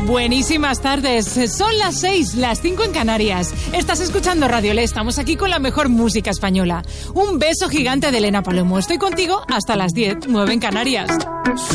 Buenísimas tardes, son las 6, las 5 en Canarias. Estás escuchando Radio Le, estamos aquí con la mejor música española. Un beso gigante de Elena Palomo, estoy contigo hasta las 10, 9 en Canarias.